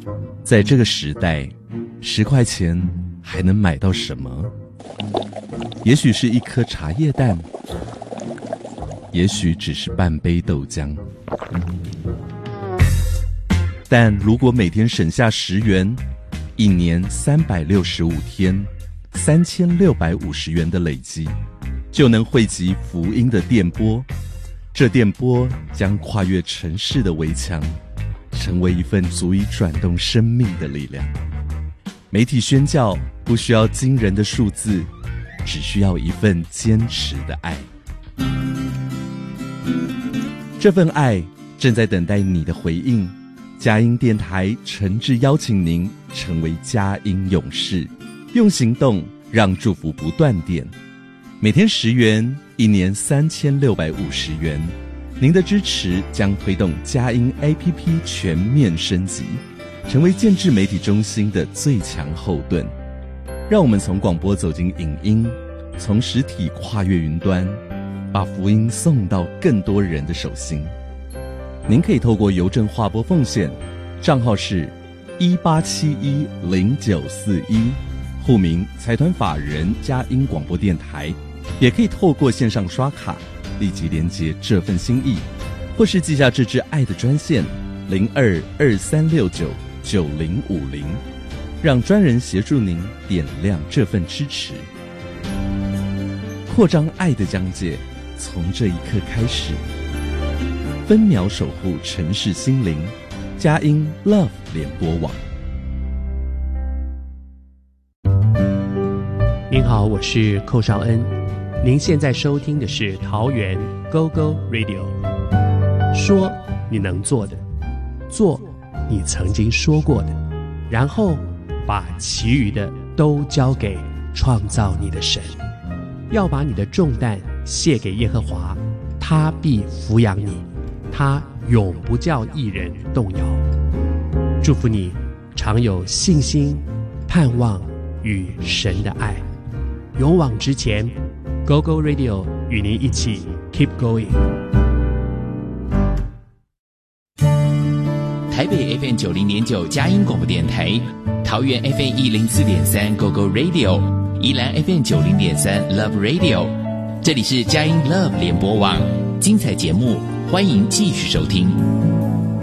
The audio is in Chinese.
在这个时代，10块钱还能买到什么？也许是一颗茶叶蛋，也许只是半杯豆浆。但如果每天省下10元，一年365天，3650元的累积，就能汇集福音的电波。这电波将跨越城市的围墙，成为一份足以转动生命的力量。媒体宣教不需要惊人的数字，只需要一份坚持的爱。这份爱正在等待你的回应。佳音电台诚挚邀请您成为佳音勇士，用行动让祝福不断电。每天10元，一年3650元。您的支持将推动佳音 APP 全面升级，成为建制媒体中心的最强后盾。让我们从广播走进影音，从实体跨越云端，把福音送到更多人的手心。您可以透过邮政划拨奉献，账号是18710941，户名财团法人佳音广播电台。也可以透过线上刷卡立即连结这份心意，或是寄下这支爱的专线0223699050，让专人协助您点亮这份支持。扩张爱的疆界，从这一刻开始，分秒守护城市心灵。佳音 Love 联播网。 您好，我是寇绍恩。您现在收听的是桃园 GoGo Radio， 说你能做的，做你曾经说过的，然后把其余的都交给创造你的神。要把你的重担卸给耶和华，他必抚养你，他永不叫义人动摇。祝福你常有信心、盼望与神的爱，勇往直前。GoGo Radio 与您一起 Keep Going。 台北 FM 90.9佳音广播电台，桃园 FM 104.3 GoGo Radio， 宜兰 FM 90.3 Love Radio。 这里是佳音 Love 联播网，精彩节目欢迎继续收听。